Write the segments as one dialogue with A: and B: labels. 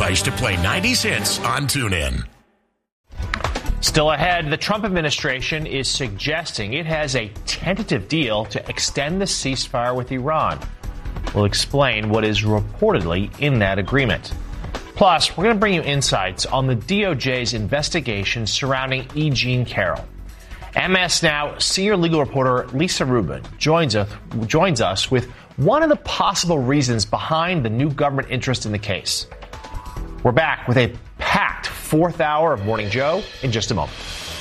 A: device to play 90s hits on TuneIn.
B: Still ahead, the Trump administration is suggesting it has a tentative deal to extend the ceasefire with Iran. We'll explain what is reportedly in that agreement. Plus, we're going to bring you insights on the DOJ's investigation surrounding E. Jean Carroll. MS Now senior legal reporter Lisa Rubin joins us with one of the possible reasons behind the new government interest in the case. We're back with a packed fourth hour of Morning Joe in just a moment.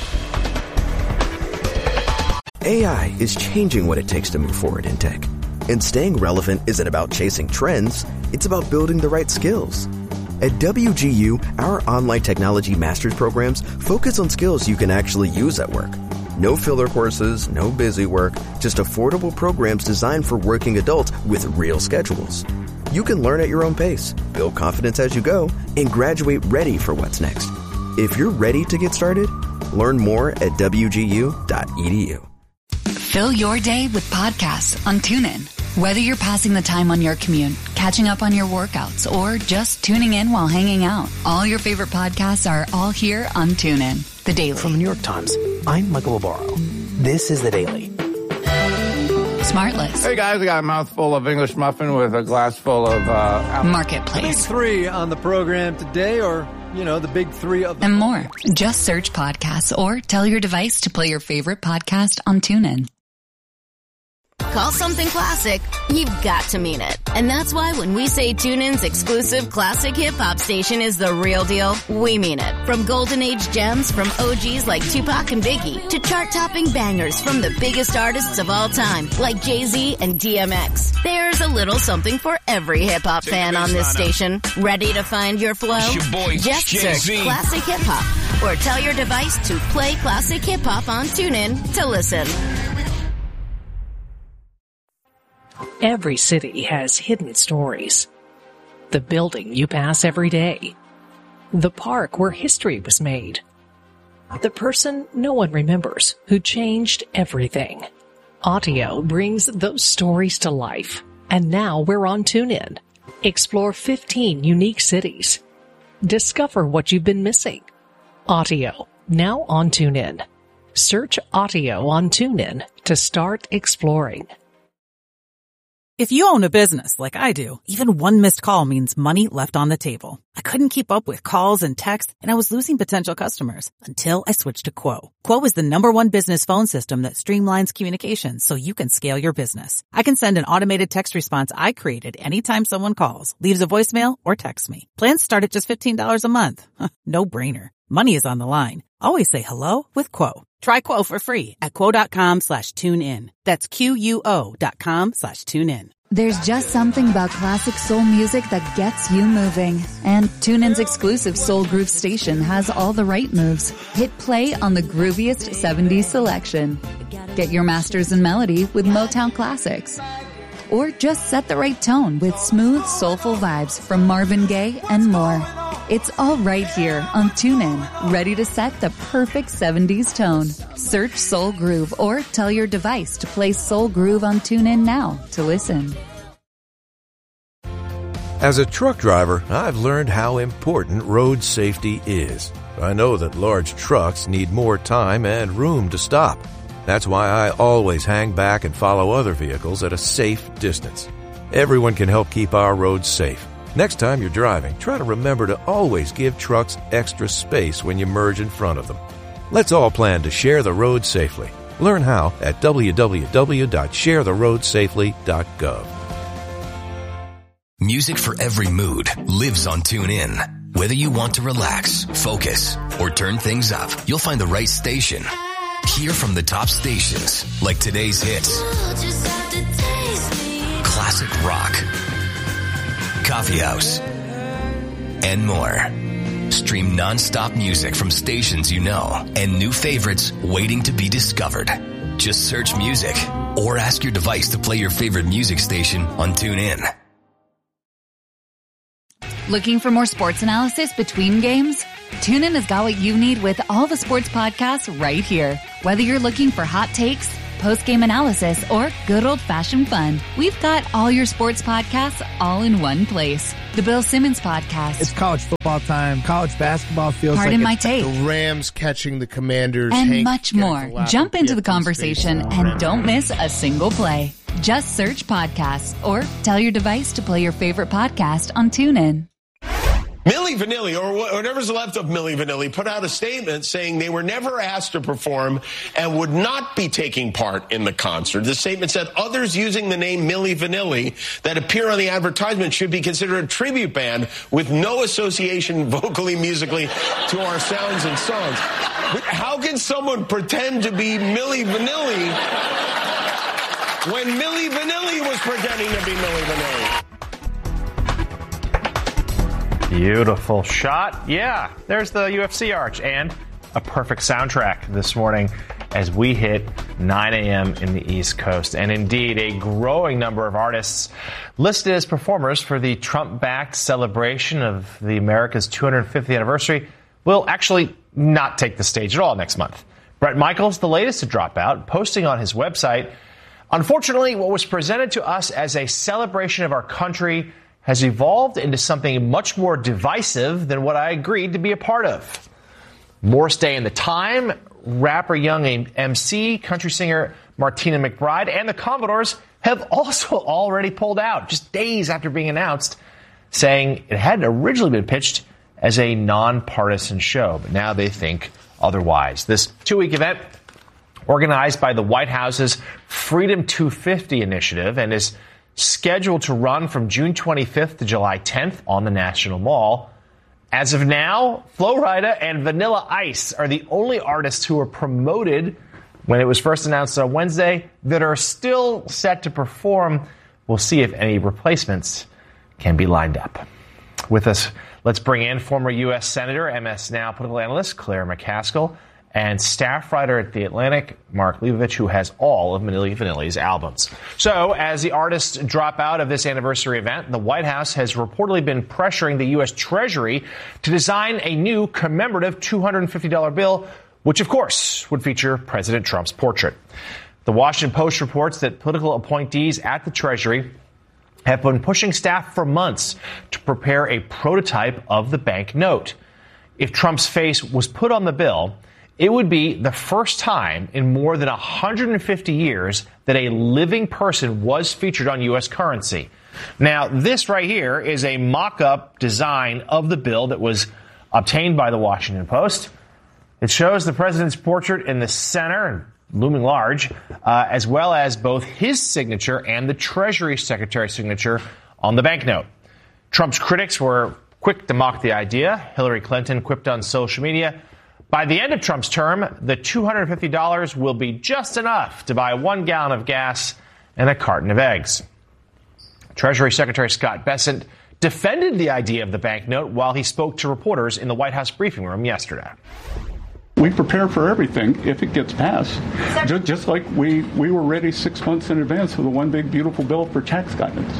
C: AI is changing what it takes to move forward in tech. And staying relevant isn't about chasing trends, it's about building the right skills. At WGU, our online technology master's programs focus on skills you can actually use at work. No filler courses, no busy work, just affordable programs designed for working adults with real schedules. You can learn at your own pace, build confidence as you go, and graduate ready for what's next. If you're ready to get started, learn more at WGU.edu.
D: Fill your day with podcasts on TuneIn. Whether you're passing the time on your commute, catching up on your workouts, or just tuning in while hanging out, all your favorite podcasts are all here on TuneIn. The Daily.
E: From the New York Times, I'm Michael Barbaro. This is The Daily.
D: Smartless.
F: Hey guys, I got a mouthful of English muffin with a glass full of
D: Marketplace.
G: The big three on the program today, or, the big three of
D: and more. Just search podcasts or tell your device to play your favorite podcast on TuneIn.
H: Call something classic, you've got to mean it. And that's why when we say TuneIn's exclusive classic hip-hop station is the real deal, we mean it. From golden age gems from OGs like Tupac and Biggie to chart-topping bangers from the biggest artists of all time like Jay-Z and DMX. There's a little something for every hip-hop fan on this station. Ready to find your flow? Just search classic hip-hop or tell your device to play classic hip-hop on TuneIn to listen.
I: Every city has hidden stories. The building you pass every day. The park where history was made. The person no one remembers who changed everything. Audio brings those stories to life. And now we're on TuneIn. Explore 15 unique cities. Discover what you've been missing. Audio, now on TuneIn. Search Audio on TuneIn to start exploring.
J: If you own a business like I do, even one missed call means money left on the table. I couldn't keep up with calls and texts, and I was losing potential customers until I switched to Quo. Quo is the #1 business phone system that streamlines communications so you can scale your business. I can send an automated text response I created anytime someone calls, leaves a voicemail, or texts me. Plans start at just $15 a month. No brainer. Money is on the line. Always say hello with Quo. Try Quo for free at quo.com/tune-in. That's QUO.com/tune-in.
D: There's just something about classic soul music that gets you moving. And TuneIn's exclusive Soul Groove station has all the right moves. Hit play on the grooviest 70s selection. Get your masters in melody with Motown classics. Or just set the right tone with smooth, soulful vibes from Marvin Gaye and more. It's all right here on TuneIn, ready to set the perfect 70s tone. Search Soul Groove or tell your device to play Soul Groove on TuneIn now to listen.
K: As a truck driver, I've learned how important road safety is. I know that large trucks need more time and room to stop. That's why I always hang back and follow other vehicles at a safe distance. Everyone can help keep our roads safe. Next time you're driving, try to remember to always give trucks extra space when you merge in front of them. Let's all plan to share the road safely. Learn how at www.sharetheroadsafely.gov.
A: Music for every mood lives on TuneIn. Whether you want to relax, focus, or turn things up, you'll find the right station. Hear from the top stations like today's hits, classic rock, coffee house, and more. Stream non-stop music from stations you know and new favorites waiting to be discovered. Just search music or ask your device to play your favorite music station on TuneIn.
D: Looking for more sports analysis between games? TuneIn has got what you need with all the sports podcasts right here. Whether you're looking for hot takes, post-game analysis, or good old-fashioned fun. We've got all your sports podcasts all in one place. The Bill Simmons Podcast.
L: It's college football time. College basketball feels
D: Pardon my take.
M: The Rams catching the Commanders.
D: And much more. Jump into the conversation and don't miss a single play. Just search podcasts or tell your device to play your favorite podcast on TuneIn.
N: Milli Vanilli, or whatever's left of Milli Vanilli, put out a statement saying they were never asked to perform and would not be taking part in the concert. The statement said others using the name Milli Vanilli that appear on the advertisement should be considered a tribute band with no association vocally, musically to our sounds and songs. But how can someone pretend to be Milli Vanilli when Milli Vanilli was pretending to be Milli Vanilli?
B: Beautiful shot. Yeah, there's the UFC arch and a perfect soundtrack this morning as we hit 9 a.m. in the East Coast. And indeed, a growing number of artists listed as performers for the Trump-backed celebration of the America's 250th anniversary will actually not take the stage at all next month. Bret Michaels, the latest to drop out, posting on his website, "Unfortunately, what was presented to us as a celebration of our country has evolved into something much more divisive than what I agreed to be a part of." Morris Day and the Time, rapper Young MC, country singer Martina McBride, and the Commodores have also already pulled out just days after being announced, saying it hadn't originally been pitched as a nonpartisan show, but now they think otherwise. This 2-week event, organized by the White House's Freedom 250 initiative, and is scheduled to run from June 25th to July 10th on the National Mall. As of now, Flo Rida and Vanilla Ice are the only artists who were promoted when it was first announced on Wednesday that are still set to perform. We'll see if any replacements can be lined up. With us, let's bring in former U.S. Senator, MS Now political analyst Claire McCaskill, and staff writer at The Atlantic, Mark Leibovich, who has all of Milli Vanilli's albums. So, as the artists drop out of this anniversary event, the White House has reportedly been pressuring the U.S. Treasury to design a new commemorative $250 bill, which, of course, would feature President Trump's portrait. The Washington Post reports that political appointees at the Treasury have been pushing staff for months to prepare a prototype of the bank note. If Trump's face was put on the bill, it would be the first time in more than 150 years that a living person was featured on U.S. currency. Now, this right here is a mock-up design of the bill that was obtained by the Washington Post. It shows the president's portrait in the center, looming large, as well as both his signature and the Treasury Secretary's signature on the banknote. Trump's critics were quick to mock the idea. Hillary Clinton quipped on social media, "By the end of Trump's term, the $250 will be just enough to buy 1 gallon of gas and a carton of eggs." Treasury Secretary Scott Bessent defended the idea of the banknote while he spoke to reporters in the White House briefing room yesterday.
O: We prepare for everything if it gets passed, just like we were ready 6 months in advance for the one big beautiful bill for tax guidance.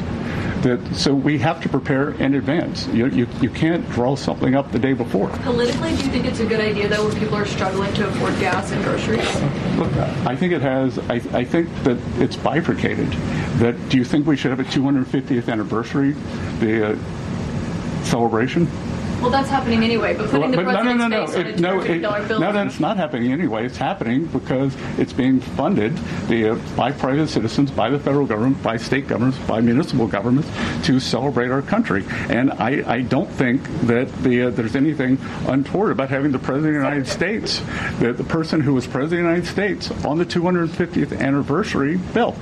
O: So we have to prepare in advance. You can't draw something up the day before.
P: Politically, do you think it's a good idea, though, when people are struggling to afford gas and groceries?
O: Look, I think it has. I think that it's bifurcated. Do you think we should have a 250th anniversary, the celebration?
P: Well, that's happening anyway, but putting the president's face on a $250 bill...
O: No, it's not happening anyway. It's happening because it's being funded by private citizens, by the federal government, by state governments, by municipal governments to celebrate our country. And I don't think that there's anything untoward about having the President of the United States, the person who was President of the United States, on the 250th anniversary bill.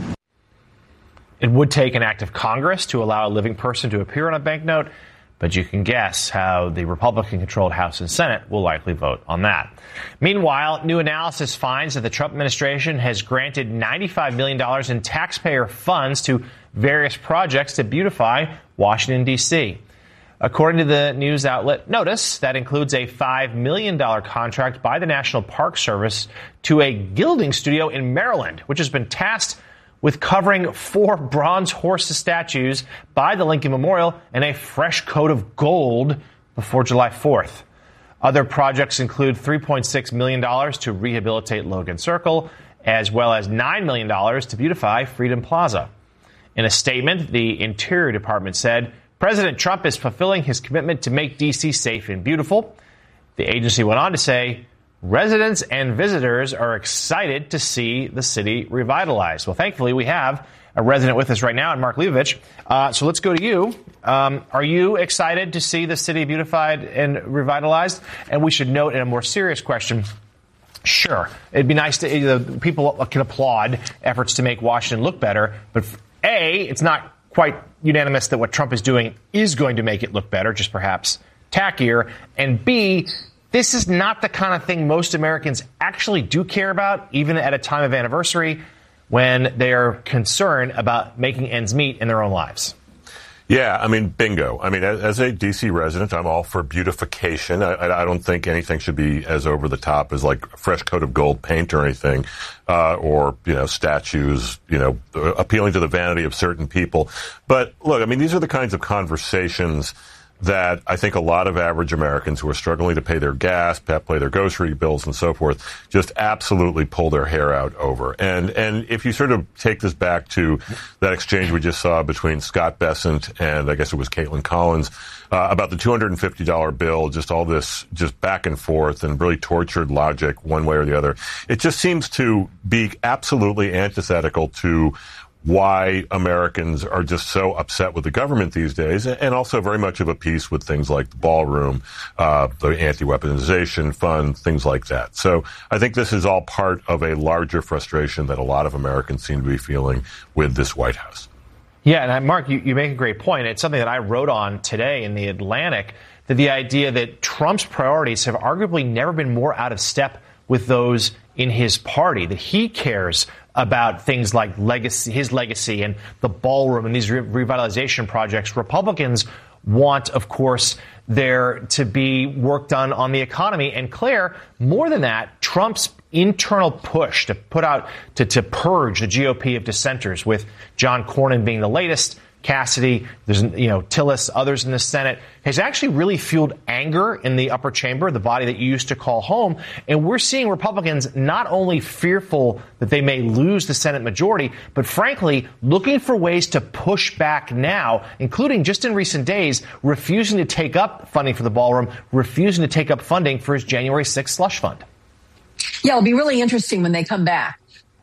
B: It would take an act of Congress to allow a living person to appear on a banknote, but you can guess how the Republican-controlled House and Senate will likely vote on that. Meanwhile, new analysis finds that the Trump administration has granted $95 million in taxpayer funds to various projects to beautify Washington, D.C. According to the news outlet Notice, that includes a $5 million contract by the National Park Service to a gilding studio in Maryland, which has been tasked with covering 4 bronze horse statues by the Lincoln Memorial in a fresh coat of gold before July 4th. Other projects include $3.6 million to rehabilitate Logan Circle as well as $9 million to beautify Freedom Plaza. In a statement, the Interior Department said President Trump is fulfilling his commitment to make D.C. safe and beautiful. The agency went on to say residents and visitors are excited to see the city revitalized. Well, thankfully, we have a resident with us right now, and Mark Leibovich. So let's go to you. Are you excited to see the city beautified and revitalized? And we should note in a more serious question, sure, it'd be nice to people can applaud efforts to make Washington look better, but A, it's not quite unanimous that what Trump is doing is going to make it look better, just perhaps tackier. And B, this is not the kind of thing most Americans actually do care about, even at a time of anniversary when they are concerned about making ends meet in their own lives.
Q: Yeah, I mean, bingo. I mean, as a D.C. resident, I'm all for beautification. I don't think anything should be as over the top as like a fresh coat of gold paint or anything, or, statues, appealing to the vanity of certain people. But look, I mean, these are the kinds of conversations that I think a lot of average Americans who are struggling to pay their gas, pay their grocery bills and so forth, just absolutely pull their hair out over. And if you sort of take this back to that exchange we just saw between Scott Bessent and I guess it was Caitlin Collins, about the $250 bill, just all this just back and forth and really tortured logic one way or the other. It just seems to be absolutely antithetical to why Americans are just so upset with the government these days, and also very much of a piece with things like the ballroom, the anti-weaponization fund, things like that. So I think this is all part of a larger frustration that a lot of Americans seem to be feeling with this White House.
B: Yeah, and Mark, you make a great point. It's something that I wrote on today in The Atlantic, that the idea that Trump's priorities have arguably never been more out of step with those in his party, that he cares about things like his legacy and the ballroom and these revitalization projects. Republicans want, of course, there to be work done on the economy. And Claire, more than that, Trump's internal push to to purge the GOP of dissenters, with John Cornyn being the latest, Cassidy, there's, Tillis, others in the Senate, has actually really fueled anger in the upper chamber, the body that you used to call home. And we're seeing Republicans not only fearful that they may lose the Senate majority, but frankly, looking for ways to push back now, including just in recent days, refusing to take up funding for the ballroom, refusing to take up funding for his January 6th slush fund.
R: Yeah, it'll be really interesting when they come back.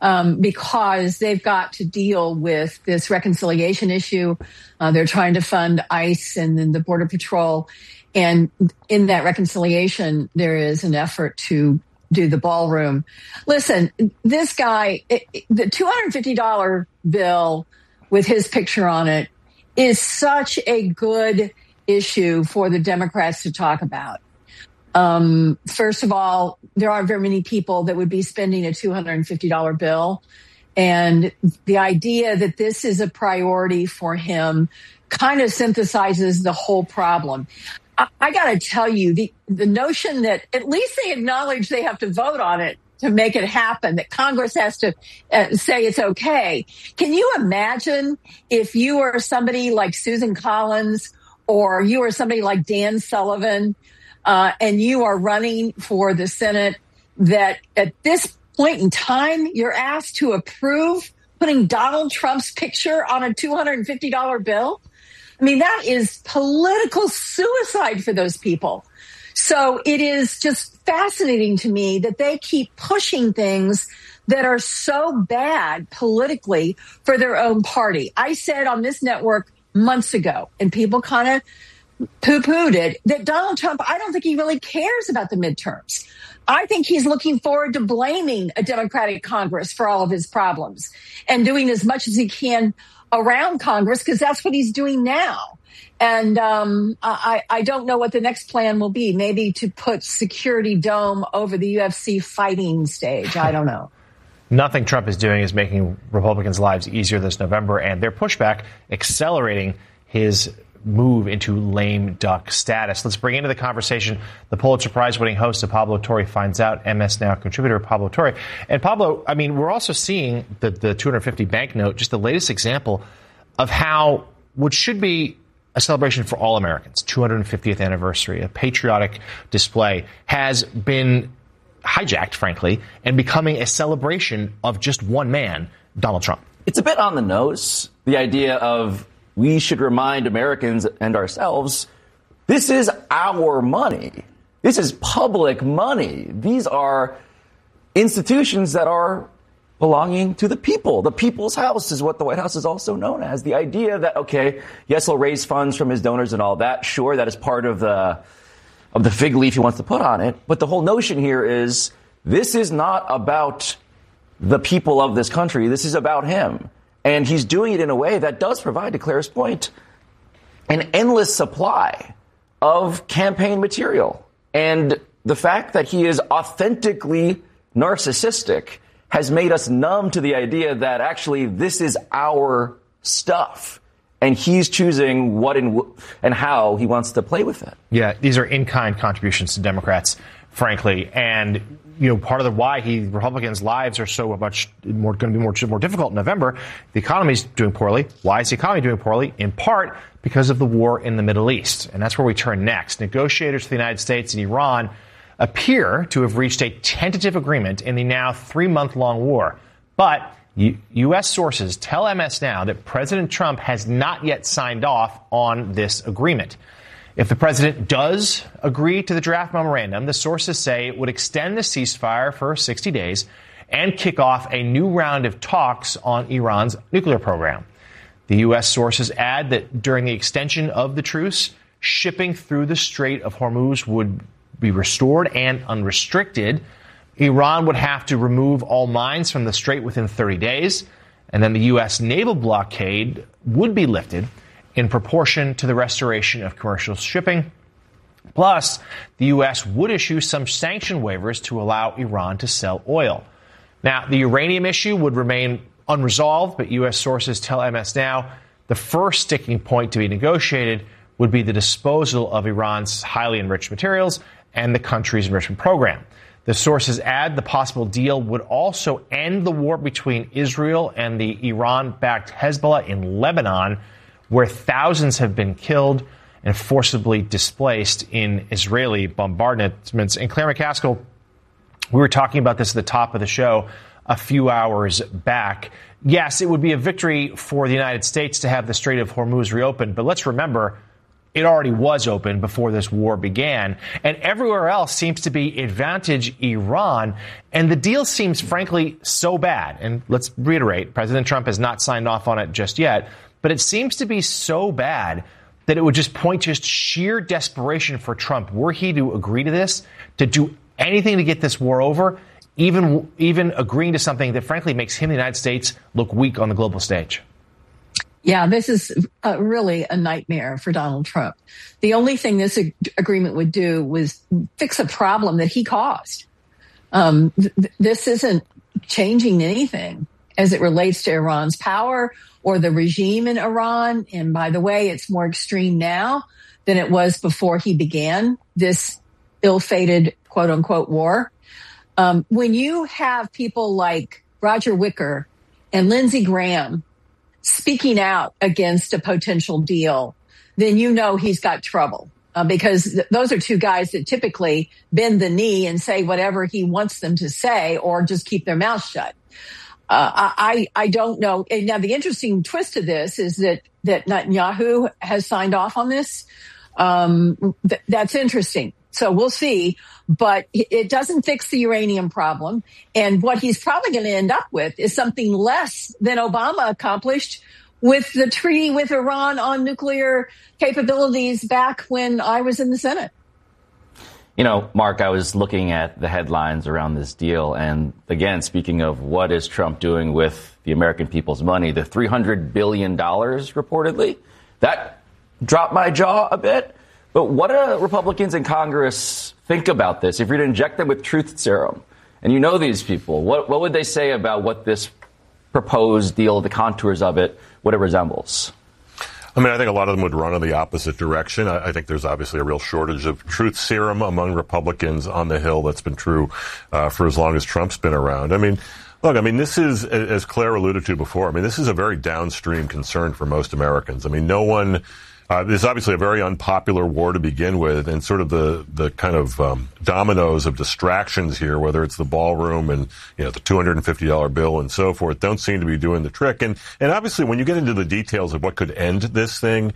R: Because they've got to deal with this reconciliation issue. They're trying to fund ICE and then the Border Patrol. And in that reconciliation, there is an effort to do the ballroom. Listen, this guy, the $250 bill with his picture on it is such a good issue for the Democrats to talk about. First of all, there aren't very many people that would be spending a $250 bill. And the idea that this is a priority for him kind of synthesizes the whole problem. I got to tell you, the notion that at least they acknowledge they have to vote on it to make it happen, that Congress has to say it's okay. Can you imagine if you were somebody like Susan Collins or you were somebody like Dan Sullivan, and you are running for the Senate, that at this point in time, you're asked to approve putting Donald Trump's picture on a $250 bill? I mean, that is political suicide for those people. So it is just fascinating to me that they keep pushing things that are so bad politically for their own party. I said on this network months ago, and people kind of poo-pooed it, that Donald Trump, I don't think he really cares about the midterms. I think he's looking forward to blaming a Democratic Congress for all of his problems and doing as much as he can around Congress, because that's what he's doing now. And I don't know what the next plan will be. Maybe to put Security Dome over the UFC fighting stage. I don't know.
B: Nothing Trump is doing is making Republicans' lives easier this November, and their pushback accelerating his move into lame duck status. Let's bring into the conversation the Pulitzer Prize-winning host of Pablo Torre Finds Out, MS Now contributor Pablo Torre. And Pablo, I mean, we're also seeing the 250 banknote, just the latest example of how what should be a celebration for all Americans, 250th anniversary, a patriotic display, has been hijacked, frankly, and becoming a celebration of just one man, Donald Trump.
S: It's a bit on the nose, the idea of we should remind Americans and ourselves, this is our money. This is public money. These are institutions that are belonging to the people. The people's house is what the White House is also known as. The idea that, okay, yes, he'll raise funds from his donors and all that. Sure, that is part of the fig leaf he wants to put on it. But the whole notion here is this is not about the people of this country. This is about him. And he's doing it in a way that does provide, to Claire's point, an endless supply of campaign material. And the fact that he is authentically narcissistic has made us numb to the idea that actually this is our stuff. And he's choosing what and how he wants to play with it.
B: Yeah, these are in-kind contributions to Democrats, frankly. And, part of why Republicans' lives are so much more going to be more difficult in November. The economy's doing poorly. Why is the economy doing poorly? In part because of the war in the Middle East. And that's where we turn next. Negotiators for the United States and Iran appear to have reached a tentative agreement in the now 3-month-long war. But U.S. sources tell MS Now that President Trump has not yet signed off on this agreement. If the president does agree to the draft memorandum, the sources say it would extend the ceasefire for 60 days and kick off a new round of talks on Iran's nuclear program. The U.S. sources add that during the extension of the truce, shipping through the Strait of Hormuz would be restored and unrestricted. Iran would have to remove all mines from the strait within 30 days, and then the U.S. naval blockade would be lifted in proportion to the restoration of commercial shipping. Plus, the U.S. would issue some sanction waivers to allow Iran to sell oil. Now, the uranium issue would remain unresolved, but U.S. sources tell MS Now the first sticking point to be negotiated would be the disposal of Iran's highly enriched materials and the country's enrichment program. The sources add the possible deal would also end the war between Israel and the Iran-backed Hezbollah in Lebanon, where thousands have been killed and forcibly displaced in Israeli bombardments. And Claire McCaskill, we were talking about this at the top of the show a few hours back. Yes, it would be a victory for the United States to have the Strait of Hormuz reopened, but let's remember, it already was open before this war began, and everywhere else seems to be advantage Iran, and the deal seems, frankly, so bad. And let's reiterate, President Trump has not signed off on it just yet, but it seems to be so bad that it would just point to just sheer desperation for Trump, were he to agree to this, to do anything to get this war over, even agreeing to something that, frankly, makes him, the United States, look weak on the global stage.
R: Yeah, this is really a nightmare for Donald Trump. The only thing this agreement would do was fix a problem that he caused. This isn't changing anything as it relates to Iran's power or the regime in Iran. And by the way, it's more extreme now than it was before he began this ill-fated, quote unquote, war. When you have people like Roger Wicker and Lindsey Graham speaking out against a potential deal, then you know he's got trouble because those are two guys that typically bend the knee and say whatever he wants them to say or just keep their mouth shut. I don't know. And now the interesting twist to this is that Netanyahu has signed off on this. That's interesting. So we'll see. But it doesn't fix the uranium problem. And what he's probably going to end up with is something less than Obama accomplished with the treaty with Iran on nuclear capabilities back when I was in the Senate.
S: You know, Mark, I was looking at the headlines around this deal. And again, speaking of what is Trump doing with the American people's money, the $300 billion reportedly, that dropped my jaw a bit. But what do Republicans in Congress think about this? If you're to inject them with truth serum, and you know these people, what would they say about what this proposed deal, the contours of it, what it resembles?
Q: I mean, I think a lot of them would run in the opposite direction. I think there's obviously a real shortage of truth serum among Republicans on the Hill. That's been true for as long as Trump's been around. I mean, look, this is, as Claire alluded to before, this is a very downstream concern for most Americans. No one This is obviously a very unpopular war to begin with, and sort of the kind of dominoes of distractions here, whether it's the ballroom and the $250 bill and so forth, don't seem to be doing the trick. And obviously, when you get into the details of what could end this thing,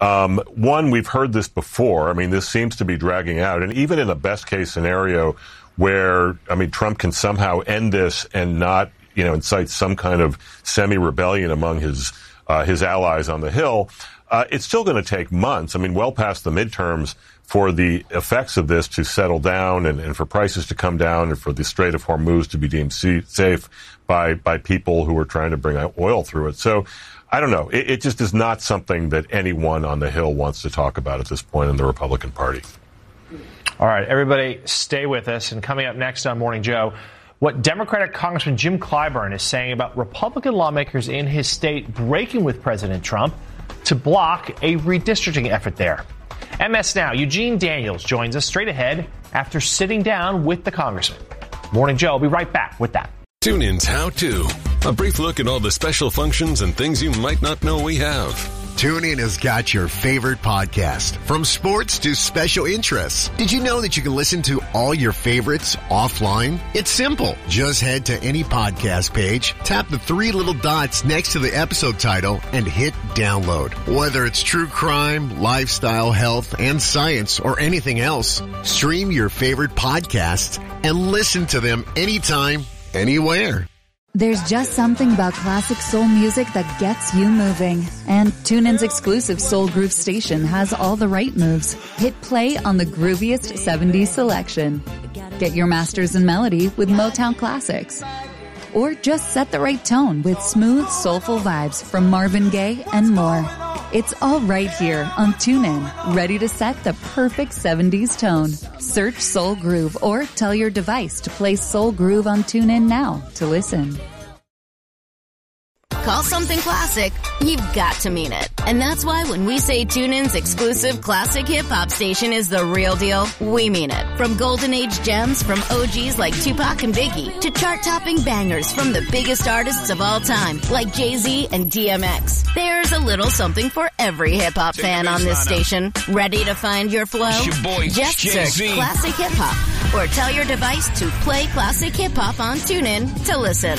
Q: one, we've heard this before. I mean, this seems to be dragging out, and even in a best case scenario where, Trump can somehow end this and not, incite some kind of semi-rebellion among his allies on the Hill, it's still going to take months. Well past the midterms for the effects of this to settle down and for prices to come down and for the Strait of Hormuz to be deemed safe by people who are trying to bring oil through it. So I don't know. It just is not something that anyone on the Hill wants to talk about at this point in the Republican Party.
B: All right, everybody stay with us. And coming up next on Morning Joe, what Democratic Congressman Jim Clyburn is saying about Republican lawmakers in his state breaking with President Trump to block a redistricting effort there. MS Now, Eugene Daniels joins us straight ahead after sitting down with the congressman. Morning Joe will be right back with that.
T: TuneIn's How To. A brief look at all the special functions and things you might not know we have.
U: TuneIn has got your favorite podcast, from sports to special interests. Did you know that you can listen to all your favorites offline? It's simple. Just head to any podcast page, tap the three little dots next to the episode title, and hit download. Whether it's true crime, lifestyle, health, and science, or anything else, stream your favorite podcasts and listen to them anytime, anywhere.
D: There's just something about classic soul music that gets you moving. And TuneIn's exclusive Soul Groove station has all the right moves. Hit play on the grooviest 70s selection. Get your masters in melody with Motown classics. Or just set the right tone with smooth, soulful vibes from Marvin Gaye and more. It's all right here on TuneIn, ready to set the perfect 70s tone. Search Soul Groove or tell your device to play Soul Groove on TuneIn now to listen.
H: Call something classic, you've got to mean it. And that's why when we say TuneIn's exclusive classic hip-hop station is the real deal, we mean it. From golden age gems from OGs like Tupac and Biggie to chart-topping bangers from the biggest artists of all time like Jay-Z and DMX. There's a little something for every hip-hop fan on this station. Ready to find your flow?
A: It's your boy,
H: just
A: Jay-Z.
H: search Classic Hip-Hop or tell your device to play Classic Hip-Hop on TuneIn to listen.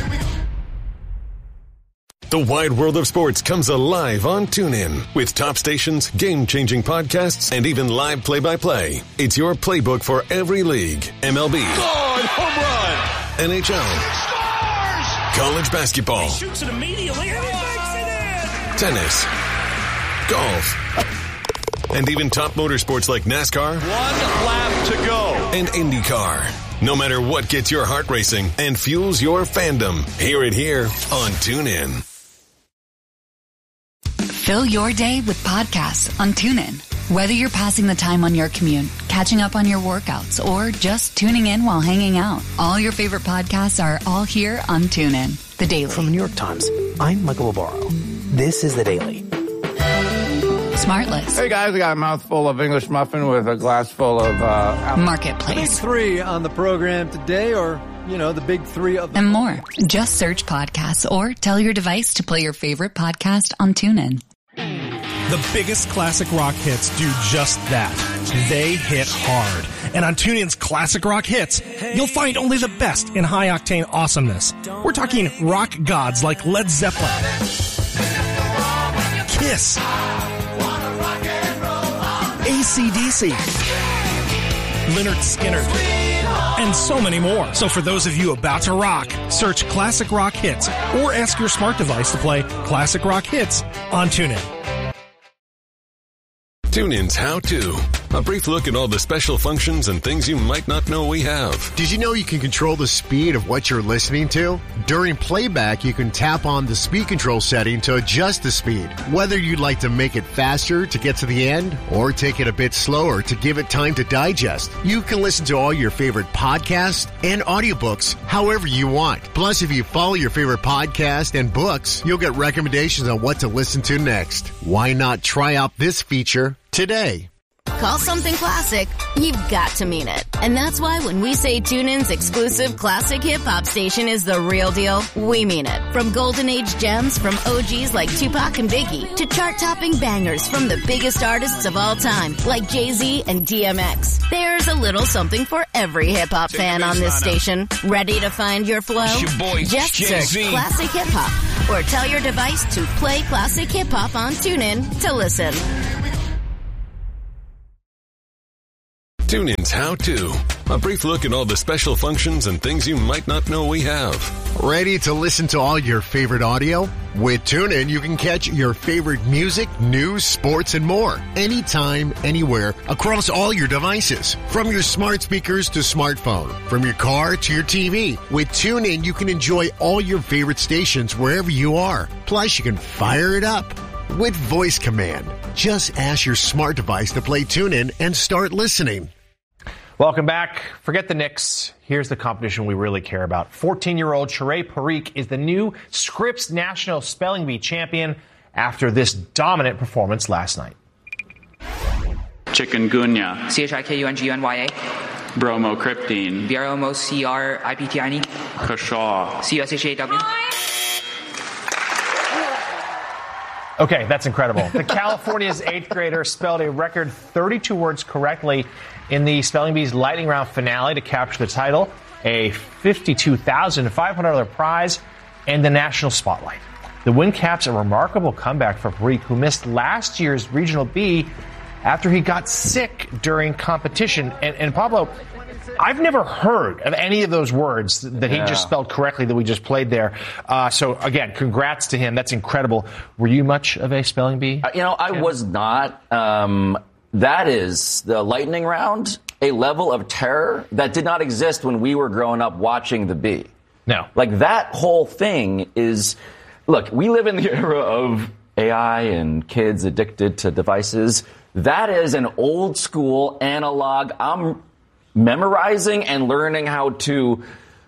T: The wide world of sports comes alive on TuneIn with top stations, game-changing podcasts, and even live play-by-play. It's your playbook for every league. MLB.
A: Gone, home run.
T: NHL.
A: Scores!
T: College basketball.
A: He shoots it immediately and he makes it in!
T: Tennis. Golf. And even top motorsports like NASCAR.
A: 1 lap to go.
T: And IndyCar. No matter what gets your heart racing and fuels your fandom, hear it here on TuneIn.
D: Fill your day with podcasts on TuneIn. Whether you're passing the time on your commute, catching up on your workouts, or just tuning in while hanging out, all your favorite podcasts are all here on TuneIn. The Daily.
E: From the New York Times, I'm Michael Barbaro. This is The Daily.
D: Smartless.
F: Hey guys, I got a mouthful of English muffin with a glass full of
D: Marketplace.
G: The big three on the program today, or, the big three of
D: and more. Just search podcasts or tell your device to play your favorite podcast on TuneIn.
V: The biggest classic rock hits do just that. They hit hard. And on TuneIn's Classic Rock Hits, you'll find only the best in high-octane awesomeness. We're talking rock gods like Led Zeppelin, Kiss, AC/DC, Lynyrd Skynyrd, and so many more. So for those of you about to rock, search Classic Rock Hits or ask your smart device to play Classic Rock Hits on TuneIn.
T: TuneIn's How To. A brief look at all the special functions and things you might not know we have.
U: Did you know you can control the speed of what you're listening to? During playback, you can tap on the speed control setting to adjust the speed. Whether you'd like to make it faster to get to the end or take it a bit slower to give it time to digest, you can listen to all your favorite podcasts and audiobooks however you want. Plus, if you follow your favorite podcast and books, you'll get recommendations on what to listen to next. Why not try out this feature today?
H: Call something classic, you've got to mean it. And that's why when we say TuneIn's exclusive classic hip-hop station is the real deal, we mean it. From golden age gems from OGs like Tupac and Biggie to chart-topping bangers from the biggest artists of all time like Jay-Z and DMX. There's a little something for every hip-hop fan on this station. Ready to find your flow? Just search Classic Hip Hop or tell your device to play Classic Hip Hop on TuneIn to listen.
T: TuneIn's How To. A brief look at all the special functions and things you might not know we have.
U: Ready to listen to all your favorite audio? With TuneIn, you can catch your favorite music, news, sports, and more. Anytime, anywhere, across all your devices. From your smart speakers to smartphone. From your car to your TV. With TuneIn, you can enjoy all your favorite stations wherever you are. Plus, you can fire it up with voice command. Just ask your smart device to play TuneIn and start listening.
B: Welcome back. Forget the Knicks. Here's the competition we really care about. 14-year-old Sheree Parikh is the new Scripps National Spelling Bee champion after this dominant performance last night.
C: Chikungunya.
I: CHIKUNGUNYA.
C: Bromocriptine.
I: BROMOCRIPTINE.
C: Kashaw.
I: CUSHAW.
B: Okay, that's incredible. The California's 8th grader spelled a record 32 words correctly in the Spelling Bee's lightning round finale to capture the title, a $52,500 prize, and the national spotlight. The win caps a remarkable comeback for Parikh, who missed last year's Regional B after he got sick during competition. And Pablo, I've never heard of any of those words that he just spelled correctly that we just played there. So, again, congrats to him. That's incredible. Were you much of a spelling bee?
S: I was not. That is the lightning round, a level of terror that did not exist when we were growing up watching the Bee.
B: No.
S: Like, that whole thing is, look, we live in the era of AI and kids addicted to devices. That is an old school analog. I'm memorizing and learning how to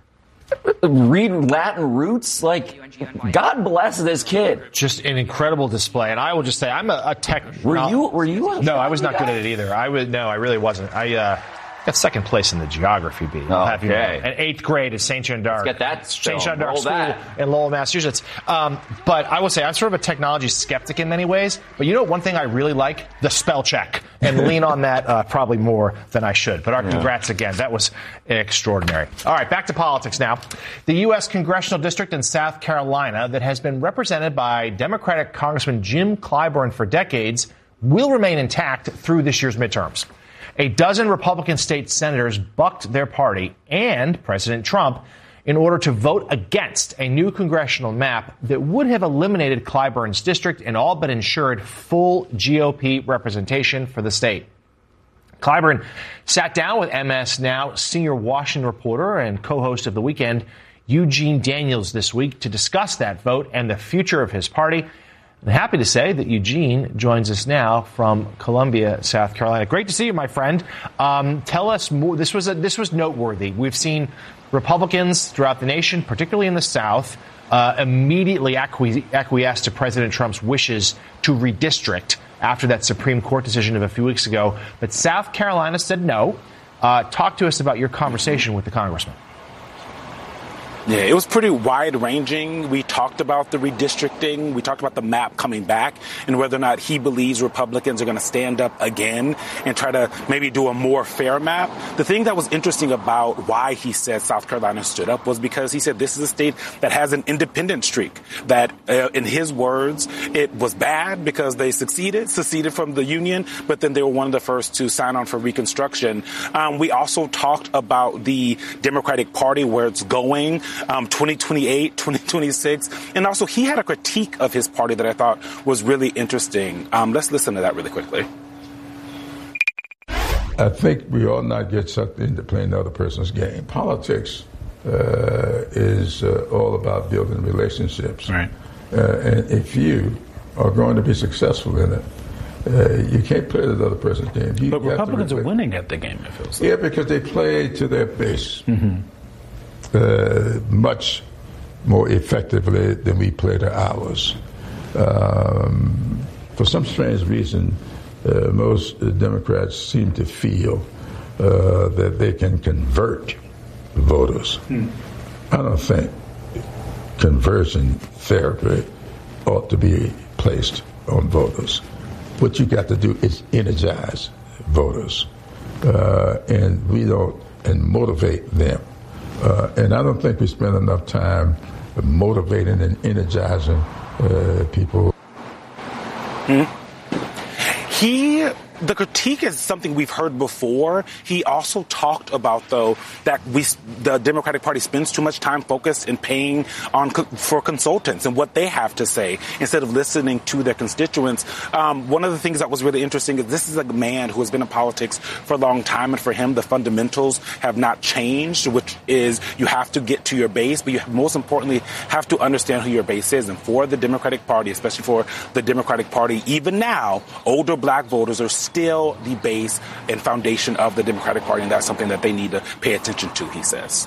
S: read Latin roots. Like, God bless this kid.
B: Just an incredible display. And I will just say, I'm a tech.
S: Were you?
B: No, I was not good at it either. I really wasn't. I got second place in the geography bee.
S: Okay.
B: At 8th grade at St. John d'Arc.
S: Let's get that
B: St. John d'Arc
S: Roll
B: School
S: that.
B: in Lowell, Massachusetts. But I will say, I'm sort of a technology skeptic in many ways. But you know one thing I really like? The spell check. And lean on that probably more than I should. But our congrats again. That was extraordinary. All right, back to politics now. The U.S. Congressional District in South Carolina that has been represented by Democratic Congressman Jim Clyburn for decades will remain intact through this year's midterms. A dozen Republican state senators bucked their party and President Trump in order to vote against a new congressional map that would have eliminated Clyburn's district and all but ensured full GOP representation for the state. Clyburn sat down with MS Now senior Washington reporter and co-host of The Weekend, Eugene Daniels, this week to discuss that vote and the future of his party. I'm happy to say that Eugene joins us now from Columbia, South Carolina. Great to see you, my friend. Tell us more. This was noteworthy. We've seen Republicans throughout the nation, particularly in the South, immediately acquiesce to President Trump's wishes to redistrict after that Supreme Court decision of a few weeks ago. But South Carolina said no. Talk to us about your conversation with the congressman.
W: Yeah, it was pretty wide-ranging. We talked about the redistricting. We talked about the map coming back and whether or not he believes Republicans are going to stand up again and try to maybe do a more fair map. The thing that was interesting about why he said South Carolina stood up was because he said this is a state that has an independent streak, that, in his words, it was bad because they seceded from the Union, but then they were one of the first to sign on for Reconstruction. We also talked about the Democratic Party, where it's going. 2028, 2026. And also, he had a critique of his party that I thought was really interesting. Let's listen to that really quickly.
X: I think we ought not get sucked into playing the other person's game. Politics is all about building relationships.
W: Right.
X: And if you are going to be successful in it, you can't play the other person's game.
Y: But Republicans are winning at the game, it feels like.
X: Yeah, because they play to their base.
Y: Mm-hmm.
X: Much more effectively than we play to ours. For some strange reason, most Democrats seem to feel that they can convert voters. I don't think conversion therapy ought to be placed on voters. What you got to do is energize voters, and motivate them. And I don't think we spend enough time motivating and energizing people.
W: The critique is something we've heard before. He also talked about, though, that the Democratic Party spends too much time focused in paying for consultants and what they have to say instead of listening to their constituents. One of the things that was really interesting is this is a man who has been in politics for a long time, and for him, the fundamentals have not changed, which is you have to get to your base, but you most importantly have to understand who your base is. And for the Democratic Party, especially for the Democratic Party, even now, older black voters are still the base and foundation of the Democratic Party, and that's something that they need to pay attention to, he says.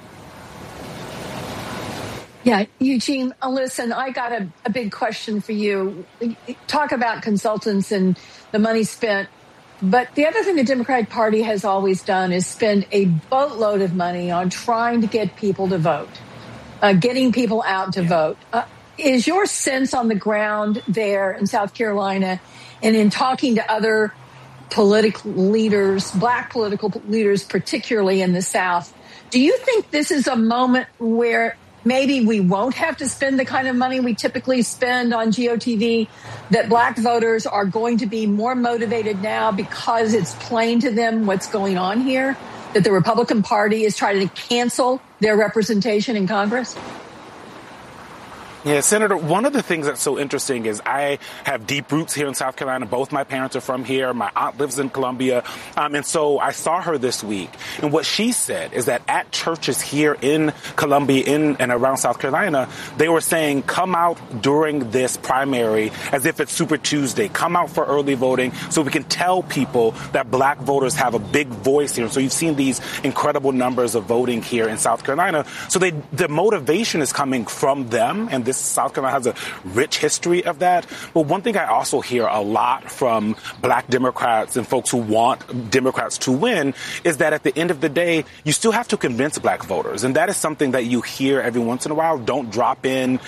R: Yeah, Eugene, listen, I got a big question for you. Talk about consultants and the money spent, but the other thing the Democratic Party has always done is spend a boatload of money on trying to get people to vote, getting people out to vote. Is your sense on the ground there in South Carolina and in talking to other political leaders, black political leaders, particularly in the South, do you think this is a moment where maybe we won't have to spend the kind of money we typically spend on GOTV, that black voters are going to be more motivated now because it's plain to them what's going on here, that the Republican Party is trying to cancel their representation in Congress?
W: Yeah, Senator, one of the things that's so interesting is I have deep roots here in South Carolina. Both my parents are from here. My aunt lives in Columbia. And so I saw her this week. And what she said is that at churches here in Columbia, in and around South Carolina, they were saying, come out during this primary as if it's Super Tuesday. Come out for early voting so we can tell people that black voters have a big voice here. So you've seen these incredible numbers of voting here in South Carolina. So the motivation is coming from them, and South Carolina has a rich history of that. But one thing I also hear a lot from black Democrats and folks who want Democrats to win is that at the end of the day, you still have to convince black voters. And that is something that you hear every once in a while. Don't drop in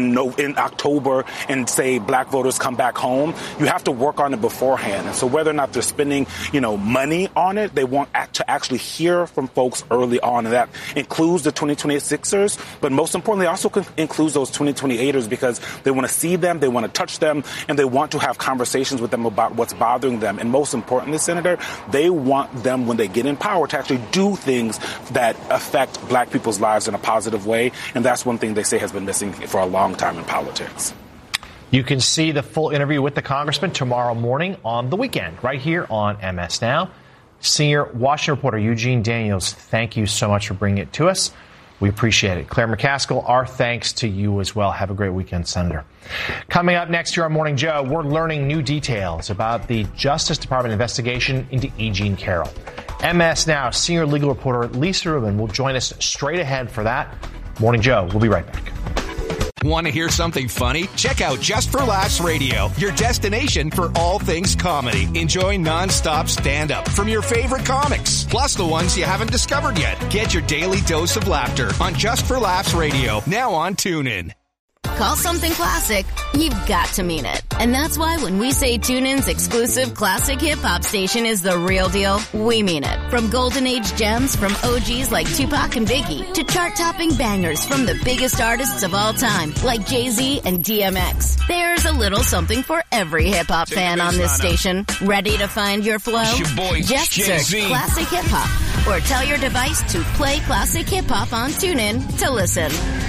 W: October and say black voters come back home. You have to work on it beforehand. And so whether or not they're spending, money on it, they want to actually hear from folks early on. And that includes the 2028 Sixers, but most importantly, also includes those 2028ers, because they want to see them, they want to touch them, and they want to have conversations with them about what's bothering them. And most importantly, Senator, they want them, when they get in power, to actually do things that affect black people's lives in a positive way. And that's one thing they say has been missing for a long time in politics.
B: You can see the full interview with the congressman tomorrow morning on The Weekend, right here on MS Now. Senior Washington reporter Eugene Daniels, thank you so much for bringing it to us. We appreciate it. Claire McCaskill, our thanks to you as well. Have a great weekend, Senator. Coming up next here on Morning Joe, we're learning new details about the Justice Department investigation into E. Jean Carroll. MS Now senior legal reporter Lisa Rubin will join us straight ahead for that. Morning Joe, we'll be right back.
A: Want to hear something funny? Check out Just for Laughs Radio, your destination for all things comedy. Enjoy nonstop stand-up from your favorite comics, plus the ones you haven't discovered yet. Get your daily dose of laughter on Just for Laughs Radio, now on TuneIn.
H: Call something classic, you've got to mean it. And that's why when we say TuneIn's exclusive classic hip-hop station is the real deal, we mean it. From golden age gems from OGs like Tupac and Biggie to chart-topping bangers from the biggest artists of all time like Jay-Z and DMX. There's a little something for every hip-hop fan on this station. Ready to find your flow? Just search Classic Hip-Hop or tell your device to play Classic Hip-Hop on TuneIn to listen.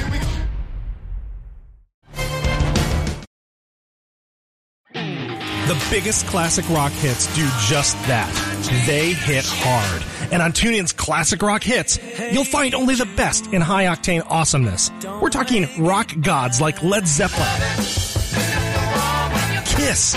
V: The biggest classic rock hits do just that. They hit hard. And on TuneIn's Classic Rock Hits, you'll find only the best in high-octane awesomeness. We're talking rock gods like Led Zeppelin, Kiss,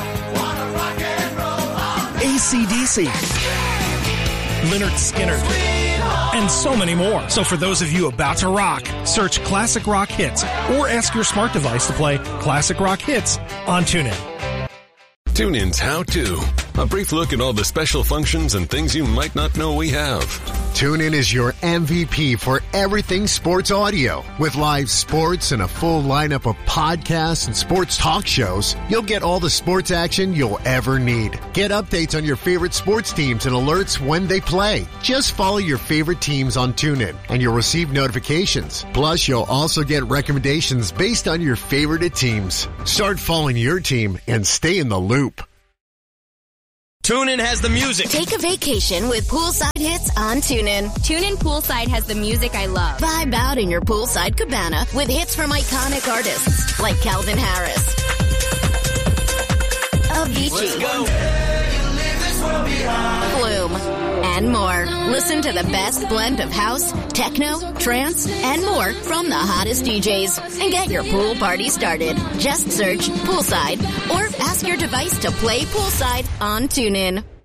V: AC/DC, Lynyrd Skynyrd, and so many more. So for those of you about to rock, search Classic Rock Hits or ask your smart device to play Classic Rock Hits on TuneIn.
T: TuneIn's How To. A brief look at all the special functions and things you might not know we have.
U: TuneIn is your MVP for everything sports audio. With live sports and a full lineup of podcasts and sports talk shows, you'll get all the sports action you'll ever need. Get updates on your favorite sports teams and alerts when they play. Just follow your favorite teams on TuneIn, and you'll receive notifications. Plus, you'll also get recommendations based on your favorite teams. Start following your team and stay in the loop.
J: TuneIn has the music.
H: Take a vacation with poolside hits on TuneIn.
K: TuneIn Poolside has the music I love.
H: Vibe out in your poolside cabana with hits from iconic artists like Calvin Harris, Avicii, Flume, and more. Listen to the best blend of house, techno, trance, and more from the hottest DJs. And get your pool party started. Just search Poolside or ask your device to play Poolside on TuneIn.